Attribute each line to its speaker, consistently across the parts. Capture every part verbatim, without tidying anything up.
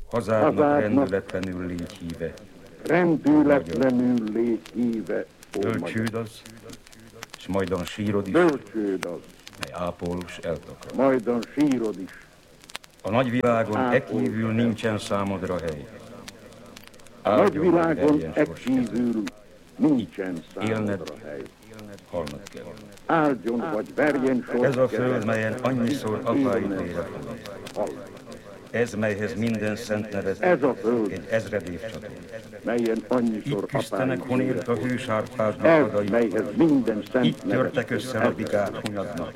Speaker 1: Hazádnak rendületlenül légy híve.
Speaker 2: Rendületlenül légy híve, ó magyar.
Speaker 1: Bölcsőd az, s majdan sírod is,
Speaker 2: Bölcsőd az,
Speaker 1: mely ápol s eltakar.
Speaker 2: majdan sírod is.
Speaker 1: A nagyvilágon
Speaker 2: Ápol
Speaker 1: e kívül nincsen számodra hely.
Speaker 2: A nagyvilágon e kívül nincsen számodra hely.
Speaker 1: Halnod kell.
Speaker 2: Áldjon vagy verjen sor.
Speaker 1: Ez a föld, melyen annyiszor apáid vére folyt. Ez, melyhez minden szent nevez,
Speaker 2: Ez a föld,
Speaker 1: egy ezred évcsator.
Speaker 2: melyen annyiszor
Speaker 1: Itt küzdenek
Speaker 2: apáid
Speaker 1: honért
Speaker 2: vére
Speaker 1: a
Speaker 2: folyt.
Speaker 1: hősárpádnak
Speaker 2: Ez,
Speaker 1: adai.
Speaker 2: melyhez minden szent
Speaker 1: Itt
Speaker 2: nevez.
Speaker 1: törtek össze a bigák hunyadnak.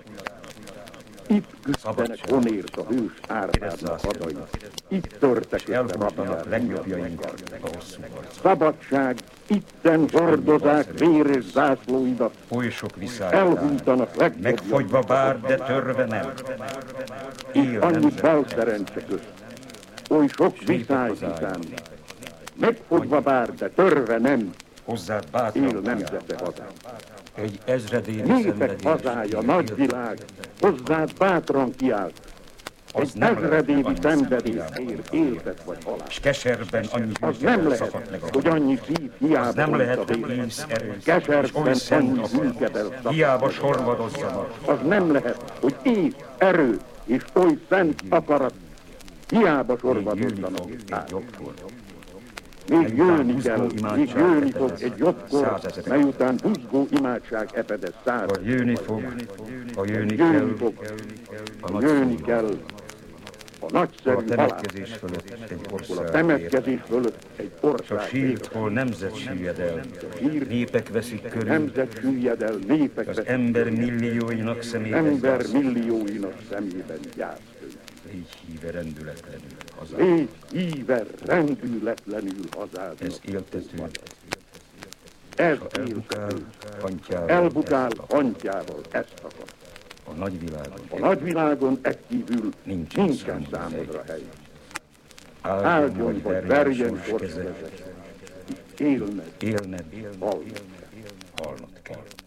Speaker 2: Itt küzdenek honért a hős árpádnak adai. Itt törtek össze
Speaker 1: Elhúztanak
Speaker 2: rabját
Speaker 1: legjobbjainkat a hosszú harcban.
Speaker 2: Szabadság, itten hordozák véres zászlóidat.
Speaker 1: Oly sok viszálytál,
Speaker 2: Elhújtanak legjobb.
Speaker 1: megfogyva bár, de törve nem. Él
Speaker 2: Annyi
Speaker 1: nemzet,
Speaker 2: belszerencse közt. Oly sok viszály után. Megfogyva bár, de törve nem.
Speaker 1: hozzád
Speaker 2: Él
Speaker 1: bátran
Speaker 2: nemzete hazám.
Speaker 1: egy ezredévi
Speaker 2: Népek
Speaker 1: szenvedés.
Speaker 2: hazája, nagyvilág, hozzád bátran kiállt.
Speaker 1: Az
Speaker 2: Egy
Speaker 1: nem lehet
Speaker 2: ezredévi
Speaker 1: annyi
Speaker 2: szenvedésért éltet vagy halál.
Speaker 1: S keserben annyi
Speaker 2: Az nem
Speaker 1: hűséggel
Speaker 2: lehet,
Speaker 1: szakadt meg a
Speaker 2: hogy annyi szív hiába
Speaker 1: Az nem
Speaker 2: folyt
Speaker 1: lehet,
Speaker 2: a
Speaker 1: hogy
Speaker 2: vér.
Speaker 1: íz erős, és
Speaker 2: Keserben
Speaker 1: oly szent
Speaker 2: annyi
Speaker 1: akar.
Speaker 2: hűkedel szakadt.
Speaker 1: Hiába sorvadozzanak.
Speaker 2: Az nem lehet, hogy év, erő és oly szent akarat hiába
Speaker 1: Jönni
Speaker 2: sorvadozzanak.
Speaker 1: fog egy jobbkor.
Speaker 2: Még jönni
Speaker 1: buzgó
Speaker 2: kell, még
Speaker 1: imádság
Speaker 2: jönni fog
Speaker 1: epedez
Speaker 2: egy jobbkor,
Speaker 1: százezrek.
Speaker 2: mely után buzgó imádság epedez száz.
Speaker 1: Ha jönni fog, ha jönni
Speaker 2: Jönni
Speaker 1: kell,
Speaker 2: fog,
Speaker 1: a nagy
Speaker 2: jönni
Speaker 1: szó.
Speaker 2: kell a
Speaker 1: Hol
Speaker 2: nagyszerű
Speaker 1: a
Speaker 2: halál.
Speaker 1: temetkezés fölött egy
Speaker 2: Hol a
Speaker 1: ország ér.
Speaker 2: temetkezés fölött egy
Speaker 1: S a
Speaker 2: ország
Speaker 1: sírt,
Speaker 2: ér.
Speaker 1: hol nemzet süllyed el. Népek veszik körül,
Speaker 2: Nemzet süllyed el, népek
Speaker 1: az
Speaker 2: veszik
Speaker 1: ember millióinak szemében
Speaker 2: ember
Speaker 1: zász.
Speaker 2: millióinak szemében gyász.
Speaker 1: Légy híve rendületlenül hazád.
Speaker 2: Légy híve rendületlenül hazádnak.
Speaker 1: Ez éltető,
Speaker 2: Ez
Speaker 1: elbukál,
Speaker 2: éltető.
Speaker 1: hantyával,
Speaker 2: Elbukál
Speaker 1: ezt akar.
Speaker 2: hantyával, ezt akar.
Speaker 1: A nagyvilágon.
Speaker 2: A nagyvilágon egy kívül
Speaker 1: Nincsen
Speaker 2: nincsen
Speaker 1: számodra
Speaker 2: számodra hely.
Speaker 1: Áldjon
Speaker 2: Áldjon vagy verjen
Speaker 1: sors
Speaker 2: sors
Speaker 1: kezed,
Speaker 2: kezed. Élned,
Speaker 1: élned,
Speaker 2: halnod.
Speaker 1: halnod kell.